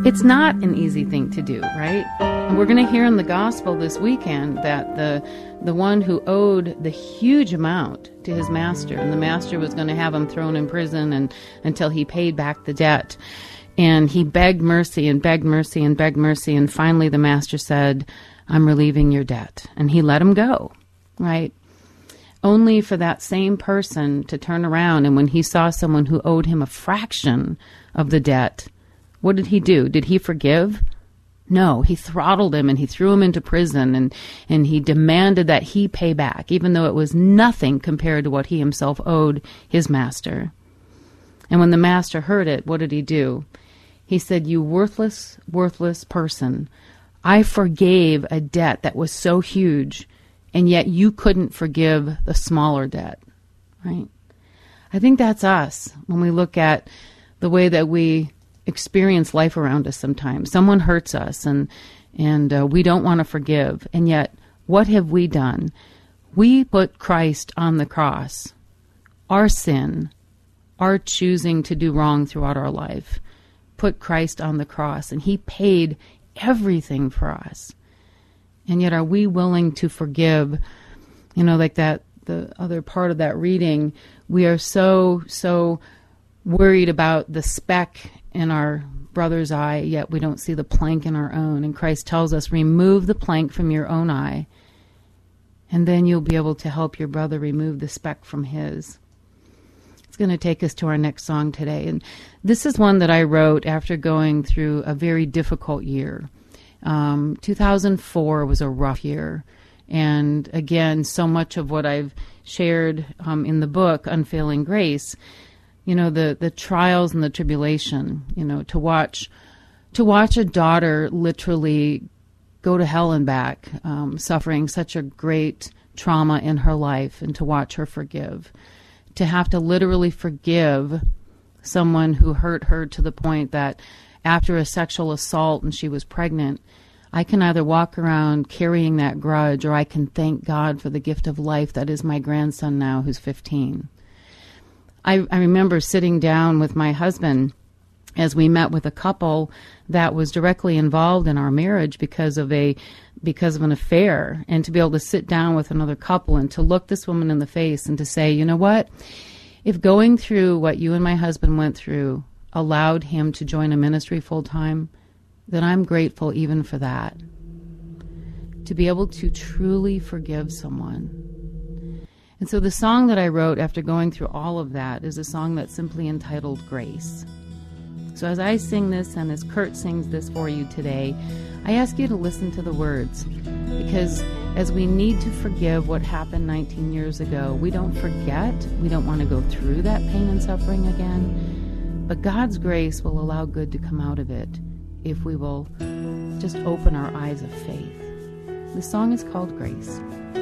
It's not an easy thing to do, right? And we're going to hear in the gospel this weekend that the one who owed the huge amount to his master, and the master was going to have him thrown in prison and until he paid back the debt. And he begged mercy and begged mercy and begged mercy, and finally the master said, I'm relieving your debt. And he let him go, right? Only for that same person to turn around, and when he saw someone who owed him a fraction of the debt, what did he do? Did he forgive? No, he throttled him and he threw him into prison, and he demanded that he pay back, even though it was nothing compared to what he himself owed his master. And when the master heard it, what did he do? He said, you worthless, worthless person, I forgave a debt that was so huge, and yet you couldn't forgive the smaller debt, right? I think that's us when we look at the way that we experience life around us sometimes. Someone hurts us and we don't want to forgive. And yet, what have we done? We put Christ on the cross. Our sin, our choosing to do wrong throughout our life, put Christ on the cross, and he paid everything for us. And yet, are we willing to forgive? You know, like that, the other part of that reading, we are so worried about the speck in our brother's eye, yet we don't see the plank in our own. And Christ tells us, remove the plank from your own eye, and then you'll be able to help your brother remove the speck from his. It's going to take us to our next song today. And this is one that I wrote after going through a very difficult year. 2004 was a rough year. And again, so much of what I've shared in the book, Unfailing Grace, you know, the trials and the tribulation, you know, to watch a daughter literally go to hell and back, suffering such a great trauma in her life, and to watch her forgive, to have to literally forgive someone who hurt her to the point that after a sexual assault and she was pregnant, I can either walk around carrying that grudge, or I can thank God for the gift of life that is my grandson now, who's 15. I remember sitting down with my husband as we met with a couple that was directly involved in our marriage because of an affair, and to be able to sit down with another couple and to look this woman in the face and to say, you know what, if going through what you and my husband went through allowed him to join a ministry full time, then I'm grateful even for that. To be able to truly forgive someone. And so the song that I wrote after going through all of that is a song that's simply entitled Grace. So as I sing this, and as Kurt sings this for you today, I ask you to listen to the words, because as we need to forgive what happened 19 years ago, we don't forget, we don't want to go through that pain and suffering again, but God's grace will allow good to come out of it if we will just open our eyes of faith. The song is called Grace.